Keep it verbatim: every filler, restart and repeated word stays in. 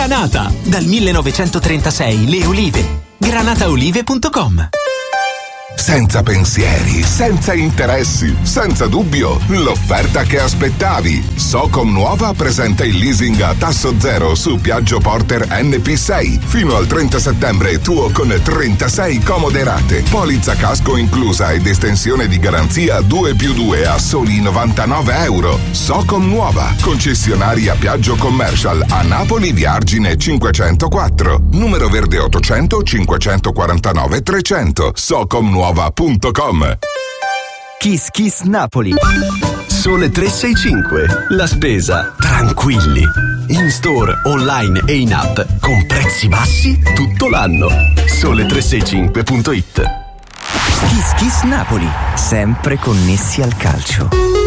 Granata. Dal millenovecentotrentasei le olive. granataolive punto com. Senza pensieri, senza interessi, senza dubbio, l'offerta che aspettavi. Socom Nuova presenta il leasing a tasso zero su Piaggio Porter N P sei. Fino al trenta settembre tuo con trentasei comode rate. Polizza casco inclusa ed estensione di garanzia due più due a soli novantanove euro. Socom Nuova, concessionaria Piaggio Commercial a Napoli via Argine cinquecentoquattro. Numero verde ottocento cinquecentoquarantanove trecento. Socom Nuova. Punto com. Kiss Kiss Napoli. Sole tre sei cinque. La spesa tranquilli. In store, online e in app con prezzi bassi tutto l'anno. Sole tre sei cinque punto it. Kiss Kiss Napoli, sempre connessi al calcio.